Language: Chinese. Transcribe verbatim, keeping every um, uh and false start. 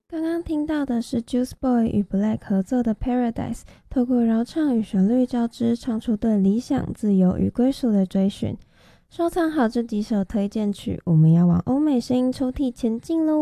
刚刚听到的是 Juice Boy 与 Black 合作的 Paradise， 透过饶唱与旋律交织，唱出对理想、自由与归属的追寻。收藏好这几首推荐曲，我们要往欧美声音抽屉前进喽！